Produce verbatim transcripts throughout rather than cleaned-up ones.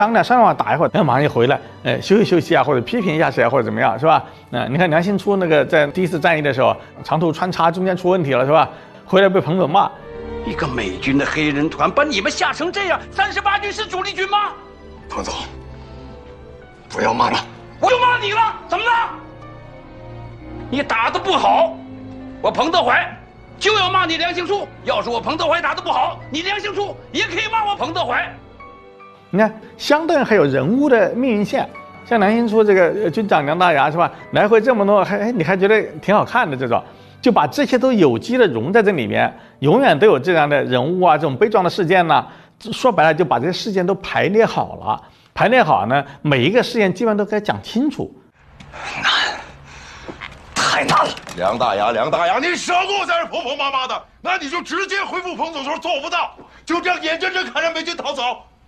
当两上网打一会儿，哎，马上就回来，呃，休息休息啊，或者批评一下谁啊，或者怎么样，是吧？那、呃、你看梁兴初那个在第一次战役的时候，长途穿插中间出问题了，是吧？回来被彭总骂， 一个美军的黑人团把你们吓成这样，三十八军是主力军吗？ 彭总，不要骂了， 我就骂你了，怎么了？你打得不好，我彭德怀就要骂你梁兴初。要是我彭德怀打得不好，你梁兴初也可以骂我彭德怀。 你看，相对还有人物的命运线，像梁兴初这个军长梁大牙是吧？来回这么多，还哎你还觉得挺好看的这种，就把这些都有机的融在这里面，永远都有这样的人物啊，这种悲壮的事件呢。说白了，就把这些事件都排列好了，排列好呢，每一个事件基本上都该讲清楚。 难，太难了。 梁大牙，梁大牙，你少给我在这婆婆妈妈的，那你就直接回复彭总说做不到，就这样眼睁睁看着美军逃走。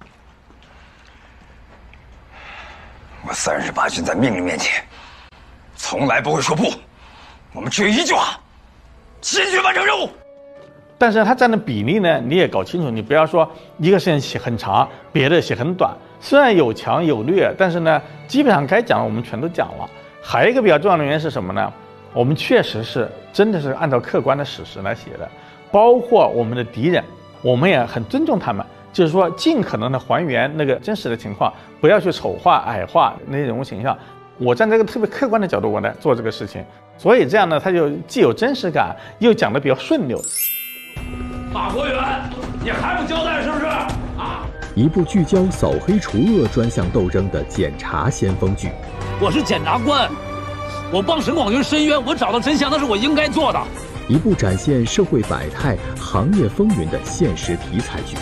我三十八军在命令面前，从来不会说不。我们只有一句话：坚决完成任务。 但是它占的比例呢，你也搞清楚，你不要说一个事情写很长，别的写很短。虽然有强有劣，但是呢，基本上该讲的我们全都讲了。还有一个比较重要的原因是什么呢？我们确实是真的是按照客观的史实来写的，包括我们的敌人，我们也很尊重他们。就是说，尽可能的还原那个真实的情况，不要去丑化、矮化那些人物形象。我站在一个特别客观的角度，我来做这个事情，所以这样呢，它就既有真实感，又讲得比较顺溜。 马国元，你还不交代是不是？啊！ 一部聚焦扫黑除恶专项斗争的检察先锋剧。 我是检察官，我帮沈广军申冤，我找到真相，那是我应该做的。 一部展现社会百态、行业风云的现实题材剧。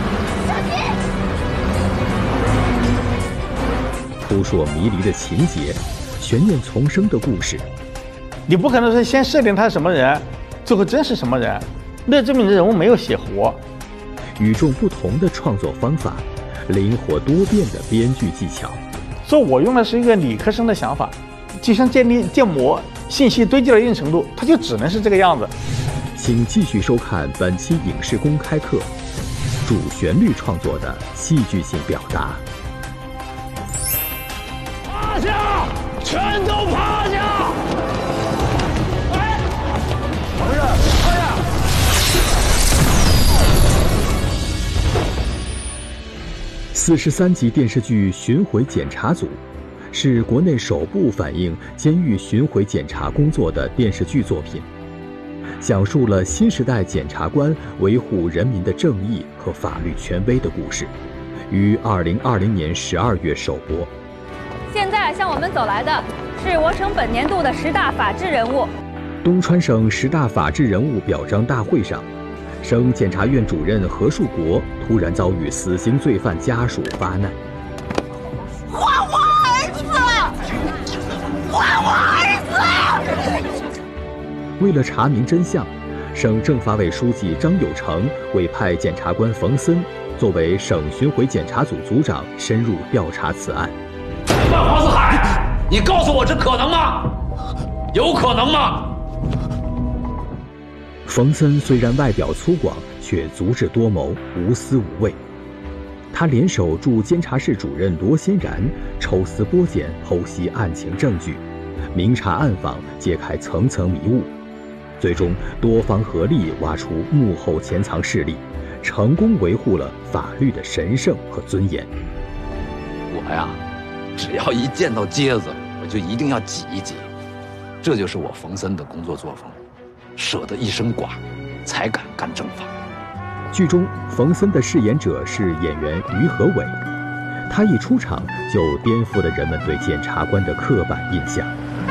扑朔迷离的情节，悬念丛生的故事。 你不可能是先设定他是什么人，最后真是什么人，那证明人物没有写活。 与众不同的创作方法，灵活多变的编剧技巧。 所以我用的是一个理科生的想法，就像建立建模，信息堆积到一定程度，它就只能是这个样子。 请继续收看本期影视公开课，主旋律创作的戏剧性表达。 趴下，全都趴下！哎，不是，趴下！ 四十三集电视剧《巡回检查组》是国内首部反映监狱巡回检查工作的电视剧作品，讲述了新时代检察官维护人民的正义和法律权威的故事，于二零二零年十二月首播。 现在向我们走来的是我省本年度的十大法治人物。 东川省十大法治人物表彰大会上，省检察院主任何树国突然遭遇死刑罪犯家属发难。 还我儿子！还我儿子！ 为了查明真相，省政法委书记张友成委派检察官冯森作为省巡回检查组组长，深入调查此案。 万黄四海，你告诉我这可能吗？有可能吗？ 冯森虽然外表粗犷，却足智多谋，无私无畏。他联手驻监察室主任罗欣然，抽丝剥茧，剖析案情证据，明察暗访，揭开层层迷雾，最终多方合力挖出幕后潜藏势力，成功维护了法律的神圣和尊严。 我呀，只要一见到疖子，我就一定要挤一挤，这就是我冯森的工作作风，舍得一身剐，才敢干正法。 剧中，冯森的饰演者是演员于和伟，他一出场就颠覆了人们对检察官的刻板印象。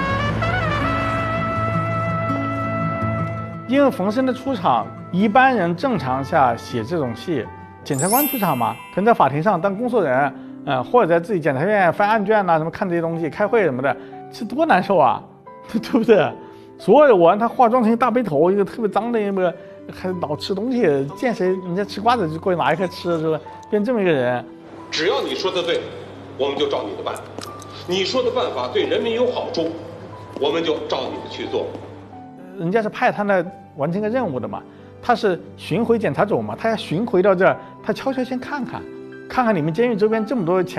因为冯森的出场，一般人正常下写这种戏，检察官出场嘛，可能在法庭上当工作人，呃，或者在自己检察院翻案卷呐、啊，什么看这些东西、开会什么的，这多难受啊，对不对？所有的我让他化妆成一大背头，一个特别脏的一个，还老吃东西，见谁人家吃瓜子就过去拿一颗吃，是吧？变这么一个人。 只要你说的对，我们就照你的办；你说的办法对人民有好处，我们就照你的去做。 人家是派他来完成一个任务的嘛，他是巡回检查组嘛，他要巡回到这儿，他悄悄先看看， 看看你们监狱周边这么多潜